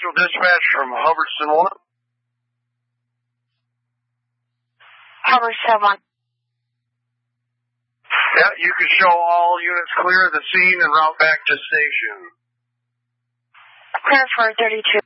Central Dispatch from Hubbardston 1. Hubbardston 1. Yeah, you can show all units clear of the scene and route back to station. Clearance for 32.